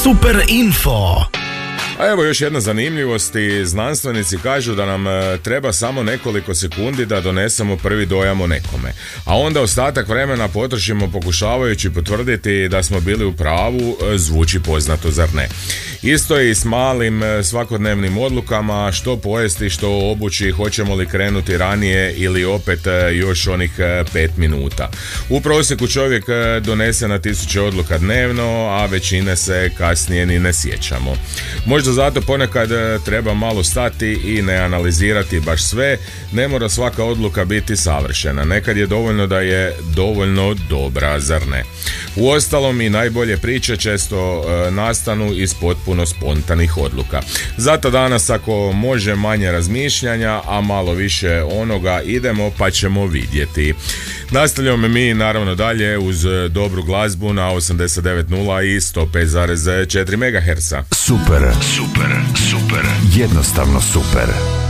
Super info. A evo još jedna zanimljivost i znanstvenici kažu da nam treba samo nekoliko sekundi da donesemo prvi dojam o nekome. A onda ostatak vremena potrošimo pokušavajući potvrditi da smo bili u pravu, zvuči poznato, zar ne? Isto je i s malim svakodnevnim odlukama, što pojesti, što obući, hoćemo li krenuti ranije ili opet još onih 5 minuta. U prosjeku čovjek donese na 1000 odluka dnevno, a većine se kasnije ni ne sjećamo. Možda zato ponekad treba malo stati i ne analizirati baš sve, ne mora svaka odluka biti savršena, nekad je dovoljno da je dovoljno dobra, zar ne? Uostalom i najbolje priče često nastanu iz potpuno spontanih odluka. Zato danas ako može manje razmišljanja, a malo više onoga, idemo pa ćemo vidjeti. Nastavljamo mi naravno dalje uz dobru glazbu na 89.0 i 105.4 MHz. Super. Jednostavno super.